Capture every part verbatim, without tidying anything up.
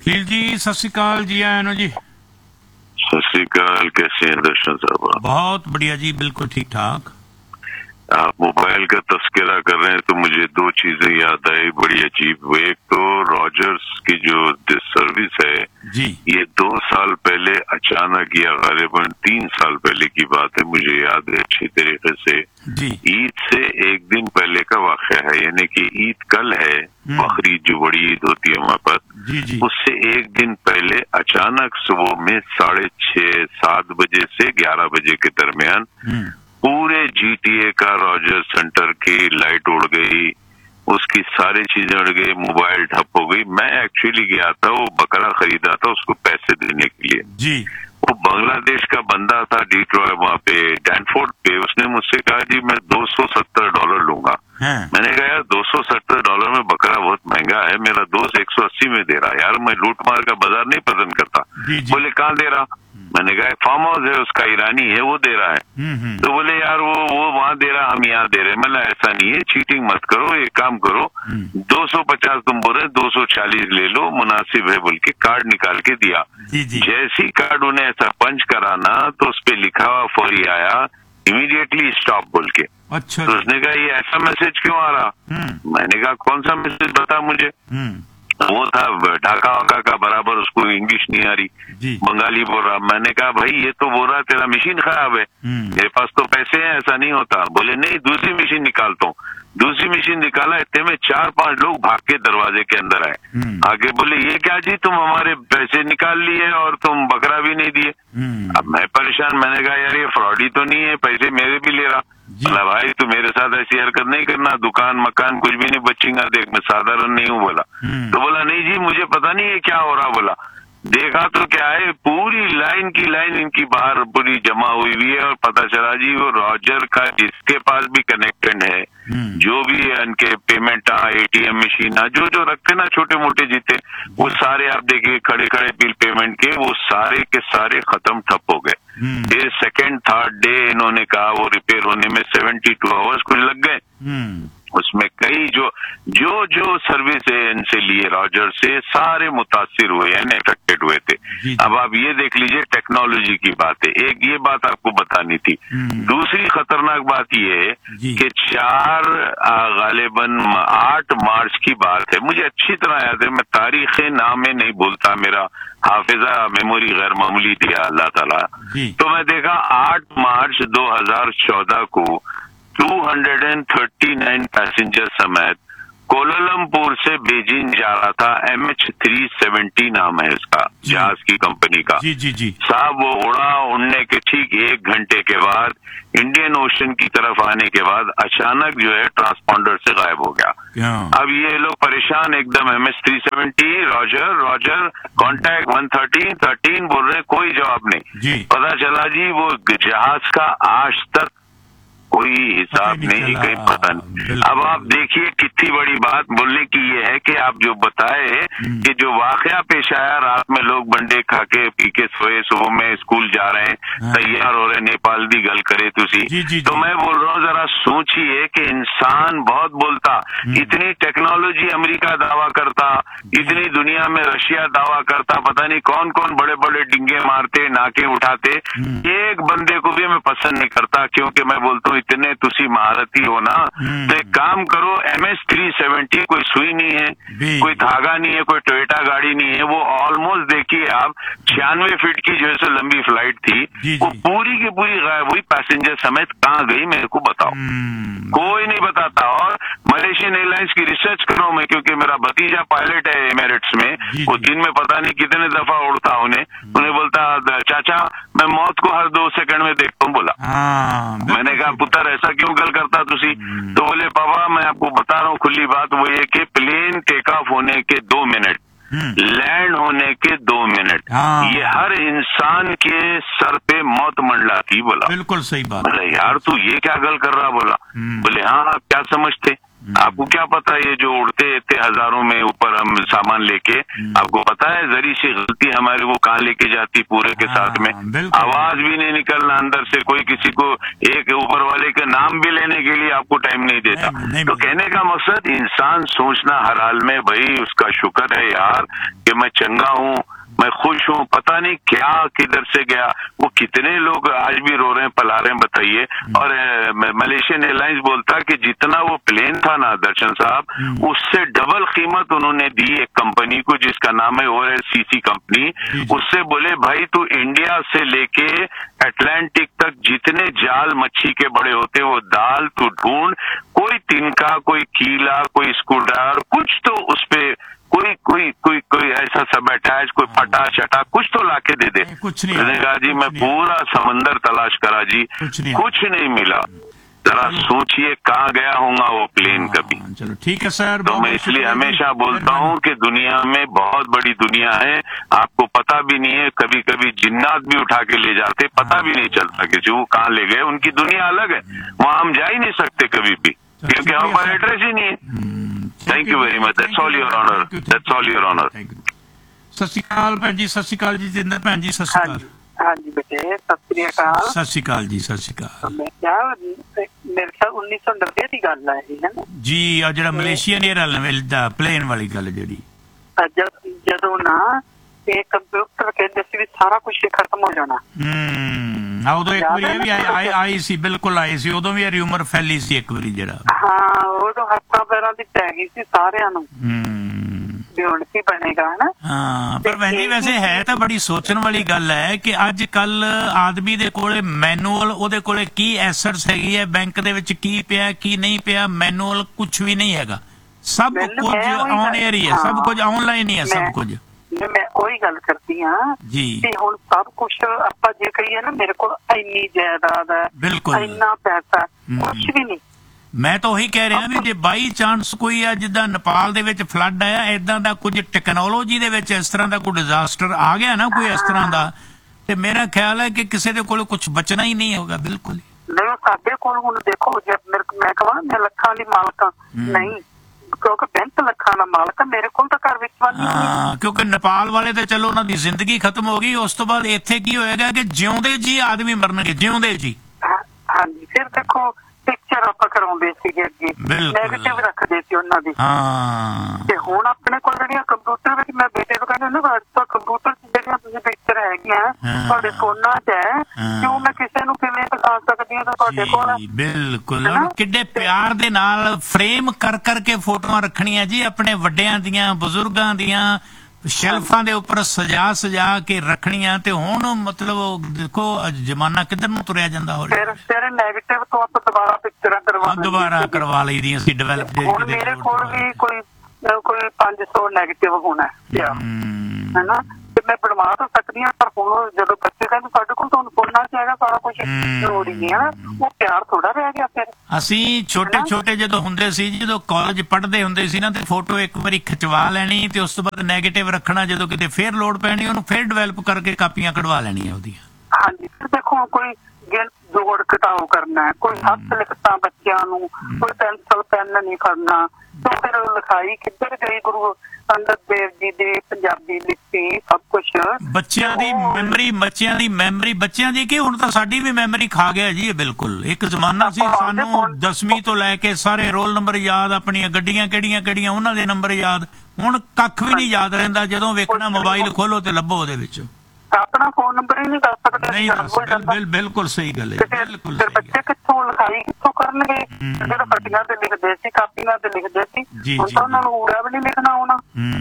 Heal जी सत श्री अकाल जी। आया नो जी। सत श्री अकाल, कैसे हैं दर्शन साहब? बहुत बढ़िया जी, बिल्कुल ठीक ठाक। आप मोबाइल का तस्करा कर रहे हैं तो मुझे दो चीजें याद आई बड़ी अजीब। एक तो रॉजर्स की जो सर्विस है जी, ये दो साल पहले अचानक, या गालिबन तीन साल पहले की बात है, मुझे याद है अच्छी तरीके से। जी ईद से एक दिन पहले का वाक़या है, यानी कि ईद कल है, बकरीद जो बड़ी ईद होती है हमारे पास, जी जी उससे एक दिन पहले अचानक सुबह में साढ़े छह सात बजे से ग्यारह बजे के दरमियान पूरे जीटीए का रॉजर सेंटर की लाइट उड़ गई, उसकी सारी चीजें उड़ गई, मोबाइल ठप हो गई। मैं एक्चुअली गया था, वो बकरा खरीदा था उसको पैसे देने के लिए। जी वो बांग्लादेश का बंदा था, डीट्रॉय वहाँ पे डैनफोर्ड पे। उसने मुझसे कहा जी मैं दो सौ सत्तर डॉलर लूंगा। हाँ। मैंने कहा यार दो सौ सत्तर डॉलर में बकरा बहुत महंगा है, मेरा दोस्त एक सौ अस्सी में दे रहा है। यार मैं लूट मार का बाजार नहीं पसंद करता। जी, जी। बोले कहाँ दे रहा? मैंने कहा फार्म हाउस है उसका, ईरानी है, वो दे रहा है। तो बोले यार वो वो वहाँ दे रहा, हम यहाँ दे रहे। मतलब ऐसा नहीं है, चीटिंग मत करो, एक काम करो, दो सौ पचास तुम बोल रहे दो सौ चालीस ले लो, मुनासिब है बोल के कार्ड निकाल के दिया। जी, जी। जैसी कार्ड उन्हें ऐसा पंच कराना तो उस पे लिखा हुआ फौरी आया, इमीडिएटली स्टॉप बोल के। अच्छा। तो उसने कहा ये ऐसा मैसेज क्यों आ रहा? मैंने कहा कौन सा मैसेज बता मुझे। वो था ढाका वाका का बराबर, उसको इंग्लिश नहीं आ रही, बंगाली बोल रहा। मैंने कहा भाई ये तो बोल रहा तेरा मशीन खराब है, मेरे पास तो पैसे हैं, ऐसा नहीं होता। बोले नहीं दूसरी मशीन निकालता हूँ। दूसरी मशीन निकाला, इतने में चार पांच लोग भाग के दरवाजे के अंदर आए। आगे बोले ये क्या जी, तुम हमारे पैसे निकाल लिए और तुम बकरा भी नहीं दिए। अब मैं परेशान, मैंने कहा यार ये फ्रॉडी तो नहीं है, पैसे मेरे भी ले रहा। बोला भाई तू मेरे साथ ऐसी हरकत नहीं करना, दुकान मकान कुछ भी नहीं बचेगा, देख मैं साधारण नहीं हूँ बोला। तो बोला नहीं जी मुझे पता नहीं है क्या हो रहा। बोला देखा तो क्या है, पूरी लाइन की लाइन इनकी बाहर पूरी जमा हुई हुई है, और पता चला जी वो रॉजर का जिसके पास भी कनेक्टेड है, जो भी इनके पेमेंट एटीएम मशीन जो जो रखते ना छोटे मोटे जीते, वो सारे आप देखिए खड़े खड़े बिल पेमेंट के, वो सारे के सारे खत्म ठप हो गए। फिर सेकेंड थर्ड डे इन्होंने कहा वो रिपेयर होने में सेवेंटी टू आवर्स कुछ लग गए। उसमें कई जो जो जो सर्विस है इनसे लिए रॉजर से, सारे मुतासिर हुए यानी अफेक्टेड हुए थे। अब आप ये देख लीजिए टेक्नोलॉजी की बात है। एक ये बात आपको बतानी थी। दूसरी खतरनाक बात ये है कि चार गालिबन आठ मार्च की बात है, मुझे अच्छी तरह याद है, मैं तारीख नाम में नहीं भूलता, मेरा हाफिजा मेमोरी गैर मामूली दिया अल्लाह ताला। तो मैं देखा आठ मार्च दो हजार चौदह को दो सौ उनतालीस पैसेंजर समेत कोलालमपुर से बीजिंग जा रहा था, एम एच थ्री सेवेंटी नाम है इसका, जहाज की कंपनी का। जी जी जी साहब वो उड़ा, उड़ने के ठीक एक घंटे के बाद इंडियन ओशन की तरफ आने के बाद अचानक जो है ट्रांसपॉन्डर से गायब हो गया। अब ये लोग परेशान एकदम, M H three seventy Roger Roger contact one thirteen thirteen बोल रहे, कोई जवाब नहीं। पता चला जी वो जहाज का आज तक कोई हिसाब नहीं, कहीं पता नहीं। अब आप देखिए कितनी बड़ी बात बोलने की ये है कि आप जो बताए कि जो वाकया पेश आया, रात में लोग बंडे खा के पी के सोए, सुबह में स्कूल जा रहे हैं, तैयार हो रहे, नेपाल दी गल करे तुसी। तो मैं बोल रहा हूँ जरा सोचिए कि इंसान बहुत बोलता, इतनी टेक्नोलॉजी अमेरिका दावा करता, इतनी दुनिया में रशिया दावा करता, पता नहीं कौन कौन बड़े बड़े डिंगे मारते, नाके उठाते, एक बंदे को भी मैं पसंद नहीं करता, क्योंकि मैं बोलता हूँ इतने तुसी महारती हो ना, तो एक काम करो, एम एच थ्री सेवेंटी कोई सुई नहीं है, कोई धागा नहीं है, कोई टोयोटा गाड़ी नहीं है, वो ऑलमोस्ट देखिए आप छियानवे फीट की जो है लंबी फ्लाइट थी, वो पूरी की पूरी गायब हुई, पैसेंजर समेत कहाँ गई मेरे को बताओ, कोई नहीं बताता। और मलेशियन एयरलाइंस की रिसर्च करो मैं, क्योंकि मेरा भतीजा पायलट है एमिरेट्स में, वो दिन में पता नहीं कितने दफा उड़ता, उन्हें उन्हें बोलता चाचा मैं मौत को हर दो सेकंड में देखता हूँ। बोला मैंने कहा पुत्र ऐसा क्यों गल करता तुसी? तो बोले पापा मैं आपको बता रहा हूँ खुली बात, वो ये कि प्लेन टेक ऑफ होने के दो मिनट, लैंड होने के दो मिनट, ये हर इंसान के सर पे मौत मंडलाती। बोला बिल्कुल सही बात। बोले यार तू ये क्या गल कर रहा? बोला बोले हाँ आप क्या समझते आपको क्या पता ये जो उड़ते इतने हजारों में ऊपर हम सामान लेके, आपको पता है जरी सी गलती हमारे को कहाँ लेके जाती पूरे के साथ में, आवाज भी नहीं निकलना अंदर से, कोई किसी को एक ऊपर वाले के नाम भी लेने के लिए आपको टाइम नहीं देता। तो कहने का मकसद इंसान सोचना हर हाल में भाई उसका शुक्र है यार कि मैं चंगा हूँ, मैं खुश हूँ, पता नहीं क्या किधर से गया। वो कितने लोग आज भी रो रहे हैं, पला रहे हैं, बताइए। और मलेशियन एयरलाइंस बोलता कि जितना वो प्लेन था ना दर्शन साहब, उससे डबल कीमत उन्होंने दी एक कंपनी को जिसका नाम है और सी सी कंपनी। उससे बोले भाई तू इंडिया से लेके अटलांटिक तक जितने जाल मच्छी के बड़े होते वो दाल तू ढूंढ, कोई तिनका, कोई कीला, कोई स्क्रूड्राइवर, कुछ तो उस पे कोई कोई कोई कोई ऐसा सब अटैच, कोई फटा शटा कुछ तो लाके दे दे। कुछ नहीं मैंने कहा जी मैं पूरा समंदर तलाश करा जी, कुछ नहीं, कुछ नहीं मिला। जरा सोचिए कहाँ गया होगा वो प्लेन कभी। चलो ठीक है सर। तो मैं इसलिए हमेशा बोलता हूँ कि दुनिया में बहुत बड़ी दुनिया है, आपको पता भी नहीं है, कभी कभी जिन्नात भी उठा के ले जाते, पता भी नहीं चलता कि जो कहाँ ले गए, उनकी दुनिया अलग है, वहाँ हम जा ही नहीं सकते कभी भी क्योंकि हमारा एड्रेस ही नहीं है। Thank you very much, that's all your honour, that's all your honour. सत श्री अकाल भैन जी, सत श्री अकाल जी, जितेंद्र भैन जी, सत श्री अकाल। हाँ जी बेटे, सत श्री अकाल। सत श्री अकाल जी, सत श्री अकाल। मैं क्या मेरे ख्याल उन्नीस सौ नब्बे की गल है है ना जी, और जरा मलेशियन एयरलाइन दा प्लेन वाली गल जेडी ਜਦੋਂ ਨਾ ਇਹ ਕੰਪਿਊਟਰ ਕਹਿੰਦੇ ਸੀ ਵੀ ਸਾਰਾ ਕੁਝ ਖਤਮ ਹੋ ਜਾਣਾ। ਹੂੰ, ਆ ਉਦੋਂ ਇੱਕ ਵਾਰੀ ਇਹ ਵੀ ਆਈ ਆਈ ਸੀ, ਬਿਲਕੁਲ ਆਈ ਸੀ, ਉਦੋਂ ਵੀ ਇਹ ਰਿਊਮਰ ਫੈਲੀ ਸੀ ਇੱਕ ਵਾਰੀ ਜਿਹੜਾ। ਹਾਂ, ਉਦੋਂ ਹੱਥਾਂ ਪੈਰਾਂ ਦੀ ਪੈ ਗਈ ਸੀ ਸਾਰਿਆਂ ਨੂੰ। ਵੀ ਹੁਣ ਕੀ ਬਣੇਗਾ ਹਨਾ। ਹਾਂ, ਪਰ ਵੈਸੇ ਵੈਸੇ ਹੈ ਤਾਂ ਬੜੀ ਸੋਚਣ ਵਾਲੀ ਗੱਲ ਹੈ ਕਿ ਅੱਜ ਕੱਲ ਆਦਮੀ ਦੇ ਕੋਲੇ ਮੈਨੂਅਲ, ਉਹਦੇ ਕੋਲੇ ਕੀ ਐਸੈਟਸ ਹੈਗੀ ਹੈ, ਬੈਂਕ ਦੇ ਵਿੱਚ ਕੀ ਪਿਆ ਕੀ ਨਹੀਂ ਪਿਆ, ਮੈਨੂਅਲ ਕੁਛ ਵੀ ਨਹੀਂ ਹੈਗਾ, ਸਭ ਕੁਝ ਆਨ 에ਅਰ ਹੀ ਹੈ, ਸਭ ਕੁਝ ਆਨਲਾਈਨ ਹੀ ਹੈ, ਸਭ ਕੁਝ। ਮੈਂ ਉਹੀ ਗੱਲ ਕਰਦੀ ਹਾਂ ਜੀ ਕਿ ਹੁਣ ਸਭ ਕੁਛ ਆਪਾਂ ਜੇ ਕਹੀਏ ਨਾ ਮੇਰੇ ਕੋਲ ਇੰਨੀ ਜਾਇਦਾਦ ਹੈ, ਬਿਲਕੁਲ ਇੰਨਾ ਪੈਸਾ, ਕੁਛ ਵੀ ਨਹੀਂ। ਮੈਂ ਤਾਂ ਉਹੀ ਕਹਿ ਰਿਹਾ ਵੀ ਜੇ ਬਾਈ ਚਾਂਸ ਕੋਈ ਆ ਜਿੱਦਾਂ ਨੇਪਾਲ ਦੇ ਵਿੱਚ ਫਲੱਡ ਆਇਆ, ਏਦਾਂ ਦਾ ਕੁਝ ਟੈਕਨੋਲੋਜੀ ਦੇ ਵਿੱਚ ਇਸ ਤਰ੍ਹਾਂ ਦਾ ਕੋਈ ਡਿਜ਼ਾਸਟਰ ਆ ਗਿਆ ਨਾ ਕੋਈ ਇਸ ਤਰ੍ਹਾਂ ਦਾ, ਤੇ ਮੇਰਾ ਖਿਆਲ ਹੈ ਕਿ ਕਿਸੇ ਦੇ ਕੋਲ ਕੁਝ ਬਚਣਾ ਹੀ ਨਹੀਂ ਹੋਗਾ ਬਿਲਕੁਲ। ਨਹੀਂ, ਸਾਡੇ ਕੋਲ ਹੁਣ ਦੇਖੋ ਜੇ ਮੈਂ ਕਹਾਂ ਮੈਂ ਲੱਖਾਂ ਦੀ ਮਾਲਕ ਨਹੀਂ, ਕਿਉਂਕਿ ਬੈਂਕ ਲੱਖਾਂ ਦਾ ਮਾਲਕ ਹੈ, ਮੇਰੇ ਕੋਲ ਤਾਂ ਘਰ ਵਿੱਚ ਹਾਂ, ਕਿਉਂਕਿ ਨੇਪਾਲ ਵਾਲੇ ਤੇ ਚਲੋ ਉਹਨਾਂ ਦੀ ਜ਼ਿੰਦਗੀ ਖਤਮ ਹੋ ਗਈ, ਉਸ ਤੋਂ ਬਾਅਦ ਇੱਥੇ ਕੀ ਹੋਏਗਾ ਕਿ ਜਿਉਂਦੇ ਜੀ ਆਦਮੀ ਮਰਨਗੇ, ਜਿਉਂਦੇ ਜੀ। ਹਾਂਜੀ, ਫਿਰ ਦੇਖੋ ਪਿਕਚਰ ਆਪਾਂ ਕਰਾਉਂਦੇ ਸੀਗੇ ਅੱਗੇ, ਨੈਗੇਟਿਵ ਰੱਖਦੇ ਸੀ ਉਹਨਾਂ ਦੀ। ਹਾਂ, ਤੇ ਹੁਣ ਆਪਣੇ ਕੋਲ ਜਿਹੜੀਆਂ ਕੰਪਿਊਟਰ ਵਿੱਚ ਮੈਂ ਬੇਟੇ ਨੂੰ ਕਹਿੰਦਾ ਨਾ ਅੱਜ ਤੱਕ ਕੰਪਿਊਟਰ ਚ ਜਿਹੜੀਆਂ ਤੁਸੀਂ ਪਿਕਚਰ ਹੈਗੀਆਂ ਤੁਹਾਡੇ ਫੋਨਾਂ ਚ ਹੈ, ਕਿਉਂ ਮੈਂ ਕਿਸੇ ਨੂੰ ਕਿਵੇਂ ਦਿਖਾ ਸਕਦੀ ਹਾਂ ਤਾਂ ਤੁਹਾਡੇ ਕੋਲ। ਬਿਲਕੁਲ, ਕਿੱਡੇ ਪਿਆਰ ਦੇ ਨਾਲ ਫਰੇਮ ਕਰ ਕਰਕੇ ਫੋਟੋਆਂ ਰੱਖਣੀਆਂ ਜੀ ਆਪਣੇ ਵੱਡਿਆਂ ਦੀਆਂ, ਬਜ਼ੁਰਗਾਂ ਦੀਆਂ, ਸ਼ੈਲਫਾਂ ਦੇ ਉੱਪਰ ਸਜਾ ਸਜਾ ਕੇ ਰੱਖਣੀਆਂ। ਤੇ ਹੁਣ ਮਤਲਬ ਦੇਖੋ ਜ਼ਮਾਨਾ ਕਿੱਧਰ ਨੂੰ ਤੁਰਿਆ ਜਾਂਦਾ ਹੋ ਰਿਹਾ। ਫਿਰ ਨੈਗੇਟਿਵ ਤੋਂ ਆਪਾਂ ਦੁਬਾਰਾ ਪਿਕਚਰਾਂ ਕਰਵਾ ਦੁਬਾਰਾ ਕਰਵਾ ਲਈ ਦੀਆਂ ਅਸੀਂ ਡਿਵੈਲਪ। ਹੁਣ ਮੇਰੇ ਕੋਲ ਵੀ ਕੋਈ ਕੋਈ ਪੰਜ ਸੌ ਨੈਗੇਟਿਵ ਹੋਣਾ ਹੈਨਾ, ਤੇ ਮੈਂ ਬਣਵਾ ਤਾਂ ਸਕਦੀ ਹਾਂ, ਪਰ ਹੁਣ ਜਦੋਂ ਬੱਚੇ ਕਹਿੰਦੇ ਸਾਡੇ ਕੋਲ ਤਾਂ ਫੋਨਾਂ ਚ ਹੈਗਾ ਸਾਰਾ ਕੁਛ, ਲੋੜ ਹੀ ਨਹੀਂ ਹੈ, ਉਹ ਪਿਆਰ ਥੋੜਾ ਰਹਿ ਗਿਆ। ਫਿਰ ਅਸੀਂ ਛੋਟੇ ਛੋਟੇ ਜਦੋਂ ਹੁੰਦੇ ਸੀ, ਜਦੋਂ ਕਾਲਜ ਪੜ੍ਹਦੇ ਹੁੰਦੇ ਸੀ ਨਾ, ਤੇ ਫੋਟੋ ਇੱਕ ਵਾਰੀ ਖਿਚਵਾ ਲੈਣੀ ਤੇ ਉਸ ਤੋਂ ਬਾਅਦ ਨੈਗੇਟਿਵ ਰੱਖਣਾ, ਜਦੋਂ ਕਿਤੇ ਫੇਰ ਲੋੜ ਪੈਣੀ ਉਹਨੂੰ ਫੇਰ ਡਿਵੈਲਪ ਕਰਕੇ ਕਾਪੀਆਂ ਕਢਵਾ ਲੈਣੀਆਂ ਉਹਦੀਆਂ। ਹਾਂਜੀ, ਫਿਰ ਦੇਖੋ ਕੋਈ ਜੋੜ ਘਟਾਓ ਕਰਨਾ, ਕੋਈ ਹੱਥ ਲਿਖਤਾਂ ਬੱਚਿਆਂ ਨੂੰ, ਕੋਈ ਪੈਨਸਲ ਪੈਨ ਨਹੀਂ ਫੜਨਾ, ਤੇ ਫਿਰ ਲਿਖਾਈ ਕਿੱਧਰ ਗਈ, ਗੁਰੂ ਅੰਗਦ ਦੇਵ ਜੀ ਦੀ ਪੰਜਾਬੀ ਲਿਪੀ, ਸਭ ਕੁਛ ਬੱਚਿਆਂ ਦੀ ਮੈਮਰੀ, ਬੱਚਿਆਂ ਦੀ ਮੈਮਰੀ, ਬੱਚਿਆਂ ਦੀ ਕੀ ਹੁਣ ਤਾਂ ਸਾਡੀ ਵੀ ਮੈਮਰੀ ਖਾ ਗਿਆ ਜੀ ਇਹ ਬਿਲਕੁਲ। ਇੱਕ ਜ਼ਮਾਨਾ ਸੀ ਸਾਨੂੰ ਦਸਵੀਂ ਤੋਂ ਲੈ ਕੇ ਸਾਰੇ ਰੋਲ ਨੰਬਰ ਯਾਦ, ਆਪਣੀਆਂ ਗੱਡੀਆਂ ਕਿਹੜੀਆਂ ਕਿਹੜੀਆਂ ਉਹਨਾਂ ਦੇ ਨੰਬਰ ਯਾਦ, ਹੁਣ ਕੱਖ ਵੀ ਨਹੀਂ ਯਾਦ ਰਹਿੰਦਾ, ਜਦੋਂ ਵੇਖਣਾ ਮੋਬਾਈਲ ਖੋਲੋ ਤੇ ਲੱਭੋ ਉਹਦੇ ਵਿੱਚ ਆਪਣਾ ਫੋਨ ਨੰਬਰ ਹੀ ਨਹੀਂ ਕਰ ਸਕਦੇ। ਨਹੀਂ, ਬਿਲਕੁਲ ਸਹੀ ਗੱਲ ਹੈ, ਬਿਲਕੁਲ। ਫਿਰ ਬੱਚੇ ਕਿੱਥੋਂ ਲਿਖਾਈ ਕਿੱਥੋਂ ਕਰਨਗੇ, ਜਿਹੜੇ ਫੱਟੀਆਂ ਤੇ ਲਿਖਦੇ ਸੀ, ਕਾਪੀਆਂ ਤੇ ਲਿਖਦੇ ਸੀ, ਹੁਣ ਤਾਂ ਉਹਨਾਂ ਨੂੰ ਊੜਾ ਵੀ ਨਹੀਂ ਲਿਖਣਾ ਆਉਣਾ।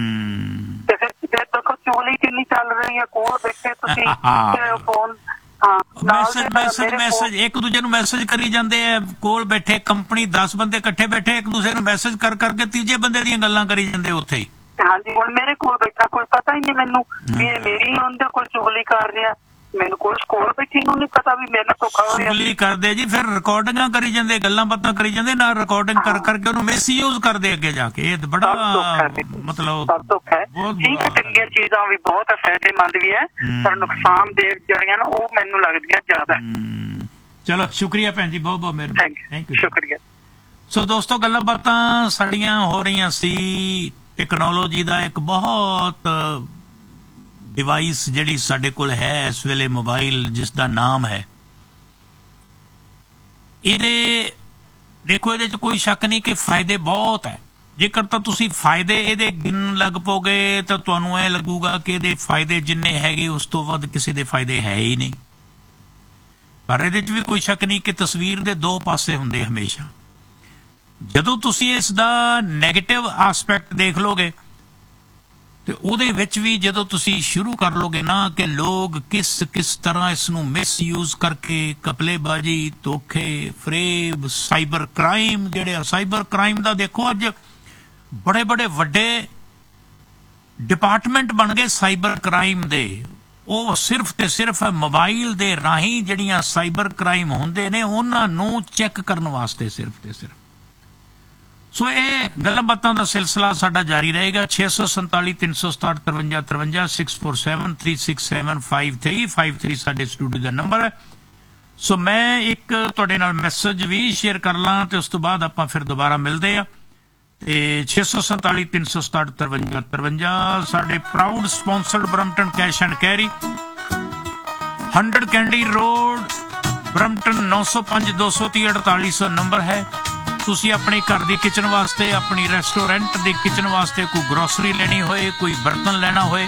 ਤੇ ਫਿਰ ਦੇਖੋ ਚੋਲੀ ਕਿੰਨੀ ਚੱਲ ਰਹੀ ਹੈ, ਕੋਲ ਬੈਠੇ ਤੁਸੀਂ ਫੋਨ ਮੈਸੇਜ ਮੈਸੇਜ ਮੈਸੇਜ ਇੱਕ ਦੂਜੇ ਨੂੰ ਮੈਸੇਜ ਕਰੀ ਜਾਂਦੇ ਆ, ਕੋਲ ਬੈਠੇ ਕੰਪਨੀ ਦਸ ਬੰਦੇ ਇਕੱਠੇ ਬੈਠੇ ਇੱਕ ਦੂਜੇ ਨੂੰ ਮੈਸੇਜ ਕਰ ਕਰਕੇ ਤੀਜੇ ਬੰਦੇ ਦੀਆਂ ਗੱਲਾਂ ਕਰੀ ਜਾਂਦੇ ਉੱਥੇ ਹੀ। ਹਾਂਜੀ, ਹੁਣ ਮੇਰੇ ਕੋਲ ਬੈਠਾ ਕੋਈ ਪਤਾ ਹੀ ਨਹੀਂ ਮੈਨੂੰ ਵੀ ਇਹ ਮੇਰੀ ਉਹਦੇ ਕੋਲ ਚੁਗਲੀ ਕਰ ਰਿਹਾ, ਮੈਨੂੰ ਕੋਲ ਕੋਲ ਬੈਠੀ ਨੂੰ ਨਹੀਂ ਪਤਾ ਵੀ ਮੇਰੇ ਨਾਲ ਧੋਖਾ ਹੋ ਰਿਹਾ। ਚੁਗਲੀ ਕਰਦੇ ਜੀ, ਫਿਰ ਰਿਕਾਰਡਿੰਗਾਂ ਕਰੀ ਜਾਂਦੇ, ਗੱਲਾਂ ਬਾਤਾਂ ਕਰੀ ਜਾਂਦੇ, ਨਾਲ ਰਿਕਾਰਡਿੰਗ ਕਰ ਕਰਕੇ ਉਹਨੂੰ ਮਿਸਯੂਜ਼ ਕਰਦੇ ਅੱਗੇ ਜਾ ਕੇ। ਇਹ ਬੜਾ ਮਤਲਬ ਧੋਖਾ ਹੈ। ਠੀਕ ਹੈ, ਚੰਗੀਆਂ ਚੀਜ਼ਾਂ ਵੀ ਬਹੁਤ ਫਾਇਦੇਮੰਦ ਵੀ ਹੈ, ਪਰ ਨੁਕਸਾਨਦੇਹ ਜਿਹੜੀਆਂ ਨਾ ਉਹ ਮੈਨੂੰ ਲੱਗਦੀਆਂ ਜ਼ਿਆਦਾ। ਚਲੋ ਸ਼ੁਕਰੀਆ ਭੈਣ ਜੀ, ਬਹੁਤ ਬਹੁਤ ਮਿਹਰਬਾਨੀ, ਥੈਂਕ ਯੂ, ਸ਼ੁਕਰੀਆ। ਸੋ ਦੋਸਤੋ, ਗੱਲਾਂ ਬਾਤਾਂ ਸਾਡੀਆਂ ਹੋ ਰਹੀਆਂ ਸੀ ਟੈਕਨੋਲੋਜੀ ਦਾ ਇੱਕ ਬਹੁਤ ਡਿਵਾਈਸ ਜਿਹੜੀ ਸਾਡੇ ਕੋਲ ਹੈ ਇਸ ਵੇਲੇ, ਮੋਬਾਈਲ, ਜਿਸ ਦਾ ਨਾਮ ਹੈ। ਇਹਦੇ ਦੇਖੋ, ਇਹਦੇ 'ਚ ਕੋਈ ਸ਼ੱਕ ਨਹੀਂ ਕਿ ਫਾਇਦੇ ਬਹੁਤ ਹੈ। ਜੇਕਰ ਤਾਂ ਤੁਸੀਂ ਫਾਇਦੇ ਇਹਦੇ ਗਿਣਨ ਲੱਗ ਪੋਗੇ ਤਾਂ ਤੁਹਾਨੂੰ ਇਹ ਲੱਗੂਗਾ ਕਿ ਇਹਦੇ ਫਾਇਦੇ ਜਿੰਨੇ ਹੈਗੇ ਉਸ ਤੋਂ ਵੱਧ ਕਿਸੇ ਦੇ ਫਾਇਦੇ ਹੈ ਹੀ ਨਹੀਂ। ਪਰ ਇਹਦੇ 'ਚ ਵੀ ਕੋਈ ਸ਼ੱਕ ਨਹੀਂ ਕਿ ਤਸਵੀਰ ਦੇ ਦੋ ਪਾਸੇ ਹੁੰਦੇ ਹਮੇਸ਼ਾ। ਜਦੋਂ ਤੁਸੀਂ ਇਸ ਦਾ ਨੈਗੇਟਿਵ ਆਸਪੈਕਟ ਦੇਖ ਲੋਗੇ ਤੇ ਉਹਦੇ ਵਿੱਚ ਵੀ ਜਦੋਂ ਤੁਸੀਂ ਸ਼ੁਰੂ ਕਰ ਲੋਗੇ ਨਾ ਕਿ ਲੋਕ ਕਿਸ ਕਿਸ ਤਰ੍ਹਾਂ ਇਸ ਨੂੰ ਮਿਸਯੂਜ਼ ਕਰਕੇ ਕਪਲੇਬਾਜ਼ੀ, ਧੋਖੇ, ਫਰੇਬ, ਸਾਈਬਰ ਕ੍ਰਾਈਮ, ਜਿਹੜੇ ਸਾਈਬਰ ਕ੍ਰਾਈਮ ਦਾ ਦੇਖੋ ਅੱਜ ਬੜੇ ਬੜੇ ਵੱਡੇ ਡਿਪਾਰਟਮੈਂਟ ਬਣ ਗਏ ਸਾਈਬਰ ਕ੍ਰਾਈਮ ਦੇ। ਉਹ ਸਿਰਫ ਤੇ ਸਿਰਫ ਮੋਬਾਈਲ ਦੇ ਰਾਹੀਂ ਜਿਹੜੀਆਂ ਸਾਈਬਰ ਕ੍ਰਾਈਮ ਹੁੰਦੇ ਨੇ ਉਹਨਾਂ ਨੂੰ ਚੈੱਕ ਕਰਨ ਵਾਸਤੇ ਸਿਰਫ ਤੇ ਸਿਰਫ। ਸੋ ਇਹ ਗੱਲਾਂ ਬਾਤਾਂ ਦਾ ਸਿਲਸਿਲਾ ਸਾਡਾ ਜਾਰੀ ਰਹੇਗਾ। ਛੇ ਸੌ ਸੰਤਾਲੀ ਤਿੰਨ ਸੌ ਸਤਾਹਠ ਤਰਵੰਜਾ ਤਰਵੰਜਾ six four seven three six seven five three five three ਸਾਡੇ ਸਟੂਡੀਓ ਦਾ ਨੰਬਰ ਹੈ। ਸੋ ਮੈਂ ਇੱਕ ਤੁਹਾਡੇ ਨਾਲ ਮੈਸੇਜ ਵੀ ਸ਼ੇਅਰ ਕਰ ਲਾਂ ਤੇ ਉਸ ਤੋਂ ਬਾਅਦ ਆਪਾਂ ਫਿਰ ਦੁਬਾਰਾ ਮਿਲਦੇ ਆ। ਤੇ ਛੇ ਸੌ ਸੰਤਾਲੀ ਤਿੰਨ ਸੌ ਸਤਾਹਠ ਤਰਵੰਜਾ ਤਰਵੰਜਾ ਸਾਡੇ proud sponsored Brampton cash and carry, hundred candy road, Brampton ਨੌ ਸੌ ਪੰਜ ਦੋ ਸੌ ਤੀਹ ਅੜਤਾਲੀ ਸੌ ਨੰਬਰ ਹੈ। ਤੁਸੀਂ ਆਪਣੇ ਘਰ ਦੀ ਕਿਚਨ ਵਾਸਤੇ, ਆਪਣੀ ਰੈਸਟੋਰੈਂਟ ਦੀ ਕਿਚਨ ਵਾਸਤੇ ਕੋਈ ਗਰੋਸਰੀ ਲੈਣੀ ਹੋਏ, ਕੋਈ ਬਰਤਨ ਲੈਣਾ ਹੋਏ,